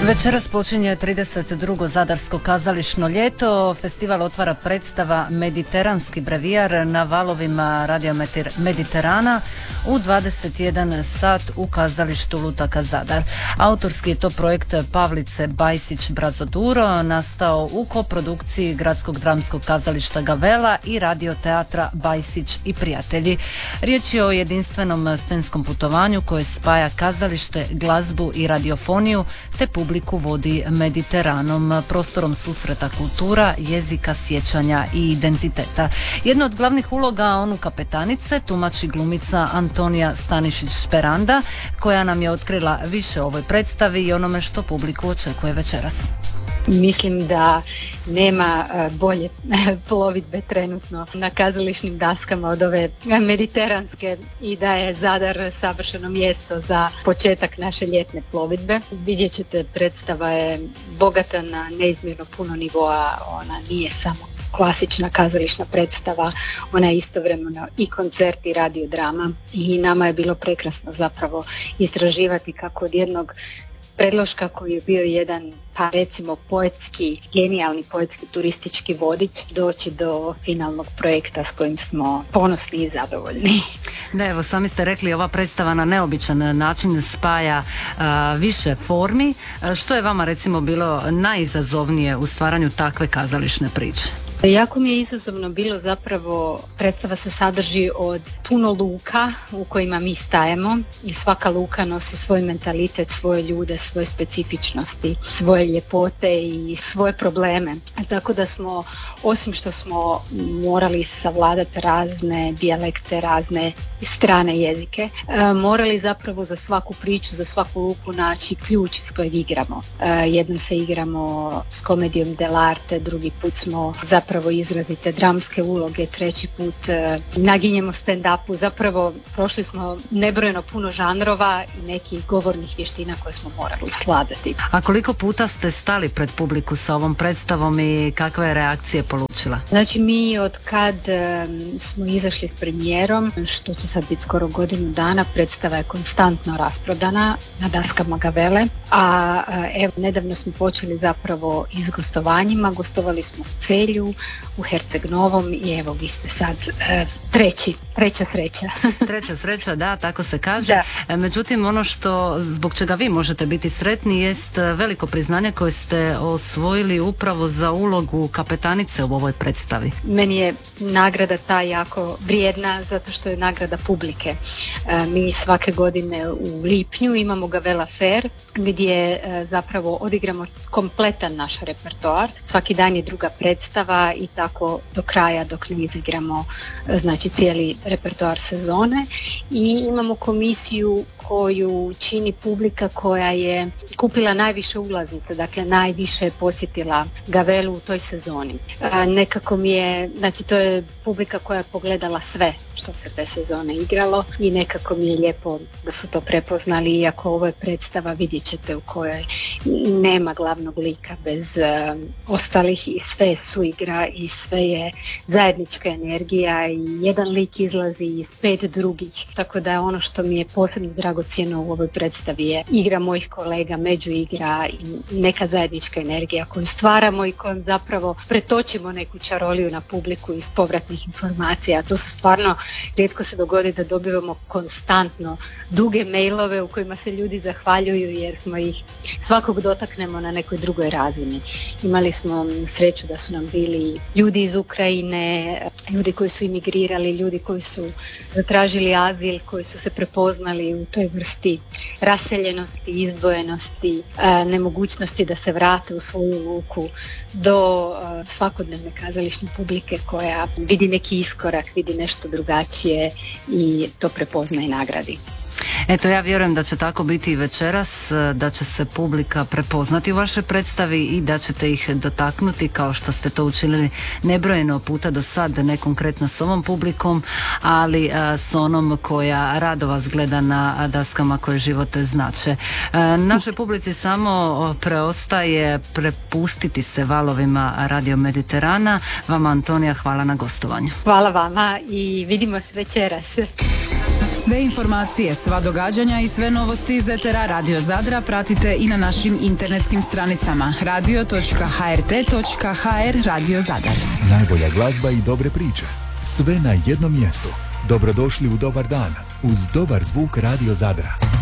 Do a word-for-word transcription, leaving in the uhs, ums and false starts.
Večeras počinje trideset drugo Zadarsko kazališno ljeto. Festival otvara predstava Mediteranski brevijar na valovima Radio Mediterana u dvadeset jedan sat u kazalištu Lutaka Zadar. Autorski je to projekt Pavlice Bajsić Brazoduro, nastao u koprodukciji Gradskog dramskog kazališta Gavela i Radio teatra Bajsić i prijatelji. Riječ je o jedinstvenom scenskom putovanju koje spaja kazalište, glazbu i radiofoniju te publiku vodi Mediteranom, prostorom susreta kultura, jezika, sjećanja i identiteta. Jedna od glavnih uloga onu kapetanice tumači glumica Antonija Stanišić-Šperanda, koja nam je otkrila više o ovoj predstavi i onome što publiku očekuje večeras. Mislim da nema bolje plovidbe trenutno na kazališnim daskama od ove mediteranske i da je Zadar savršeno mjesto za početak naše ljetne plovidbe. Vidjet ćete, predstava je bogata na neizmjerno puno nivoa, ona nije samo klasična kazališna predstava, ona je istovremeno i koncert i radiodrama i nama je bilo prekrasno zapravo istraživati kako od jednog predloška koji je bio jedan, pa recimo poetski, genijalni poetski turistički vodič, doći do finalnog projekta s kojim smo ponosni i zadovoljni. Da, evo, sami ste rekli, ova predstava na neobičan način spaja a, više formi. A, što je vama recimo bilo najizazovnije u stvaranju takve kazališne priče? Jako mi je izazovno bilo zapravo, predstava se sadrži od puno luka u kojima mi stajemo i svaka luka nosi svoj mentalitet, svoje ljude, svoje specifičnosti, svoje ljepote i svoje probleme. Tako da smo, osim što smo morali savladati razne dijalekte, razne strane jezike, morali zapravo za svaku priču, za svaku luku naći ključ s kojeg igramo. Jednom se igramo s komedijom dell'arte, drugi put smo zapravo izrazite dramske uloge, treći put naginjemo stand-upu, zapravo prošli smo nebrojeno puno žanrova i nekih govornih vještina koje smo morali sladati. A koliko puta ste stali pred publiku sa ovom predstavom i kakve reakcije polučila? Znači mi od kad smo izašli s premijerom, što će sad biti skoro godinu dana, predstava je konstantno rasprodana na daskama Gavele, a evo nedavno smo počeli zapravo i s gostovanjima, gostovali smo u Celju, u Herceg Novom i evo vi ste sad e, treći, treća sreća. Treća sreća, da, tako se kaže. Da. Međutim, ono što zbog čega vi možete biti sretni jest veliko priznanje koje ste osvojili upravo za ulogu kapetanice u ovoj predstavi. Meni je nagrada ta jako vrijedna zato što je nagrada publike. E, mi svake godine u lipnju imamo Gavela Fair gdje e, zapravo odigramo kompletan naš repertoar. Svaki dan je druga predstava i tako do kraja dok ne izigramo znači cijeli repertoar sezone i imamo komisiju koju čini publika koja je kupila najviše ulaznica, dakle najviše je posjetila Gavelu u toj sezoni. A, nekako mi je, znači to je publika koja je pogledala sve što se te sezone igralo i nekako mi je lijepo da su to prepoznali, iako ovo je predstava, vidjet ćete, u kojoj nema glavnog lika bez uh, ostalih i sve je suigra i sve je zajednička energija i jedan lik izlazi iz pet drugih, tako da je ono što mi je posebno dragocjeno u ovoj predstavi je igra mojih kolega, međuigra i neka zajednička energija koju stvaramo i kojom zapravo pretočimo neku čaroliju na publiku iz povratnih informacija. To su stvarno, rijetko se dogodi da dobivamo konstantno duge mailove u kojima se ljudi zahvaljuju jer smo ih svakog dotaknemo na nekoj drugoj razini. Imali smo sreću da su nam bili ljudi iz Ukrajine, ljudi koji su imigrirali, ljudi koji su zatražili azil, koji su se prepoznali u toj vrsti raseljenosti, izdvojenosti, nemogućnosti da se vrate u svoju luku, do svakodnevne kazališne publike koja vidi neki iskorak, vidi nešto drugačije i to prepozna i nagradi. Eto, ja vjerujem da će tako biti i večeras, da će se publika prepoznati u vašoj predstavi i da ćete ih dotaknuti kao što ste to učinili nebrojeno puta do sad, ne konkretno s ovom publikom, ali a, s onom koja rado vas gleda na daskama koje živote znače. A, našoj publici samo preostaje prepustiti se valovima Radio Mediterana. Vama, Antonija, hvala na gostovanju. Hvala vama i vidimo se večeras. Sve informacije, sva događanja i sve novosti iz etera Radio Zadra pratite i na našim internetskim stranicama radio točka h r t točka h r Radio Zadar. Najbolja glazba i dobre priče. Sve na jednom mjestu. Dobrodošli u dobar dan uz dobar zvuk Radio Zadra.